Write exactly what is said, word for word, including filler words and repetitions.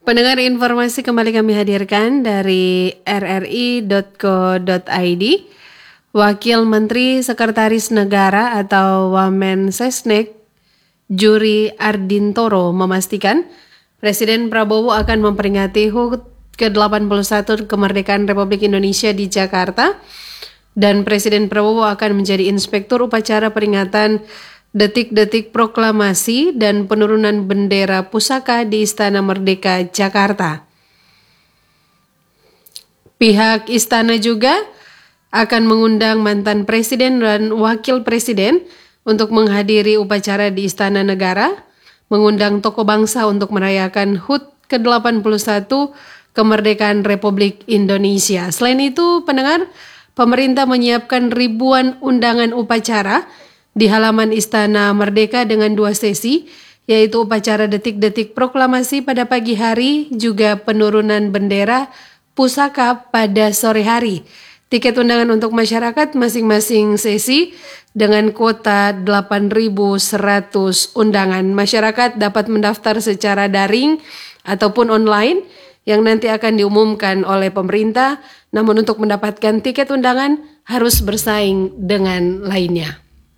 Pendengar, informasi kembali kami hadirkan dari r r i dot co dot i d. Wakil Menteri Sekretaris Negara atau Wamensesnek Juri Ardintoro memastikan Presiden Prabowo akan memperingati H U T ke delapan puluh satu kemerdekaan Republik Indonesia di Jakarta, dan Presiden Prabowo akan menjadi inspektur upacara peringatan detik-detik proklamasi dan penurunan bendera pusaka di Istana Merdeka, Jakarta. Pihak istana juga akan mengundang mantan presiden dan wakil presiden untuk menghadiri upacara di Istana Negara, mengundang tokoh bangsa untuk merayakan H U T ke delapan puluh satu kemerdekaan Republik Indonesia. Selain itu, pendengar, pemerintah menyiapkan ribuan undangan upacara di halaman Istana Merdeka dengan dua sesi, yaitu upacara detik-detik proklamasi pada pagi hari, juga penurunan bendera pusaka pada sore hari. Tiket undangan untuk masyarakat masing-masing sesi dengan kuota delapan ribu seratus undangan. Masyarakat dapat mendaftar secara daring ataupun online yang nanti akan diumumkan oleh pemerintah, namun untuk mendapatkan tiket undangan harus bersaing dengan lainnya.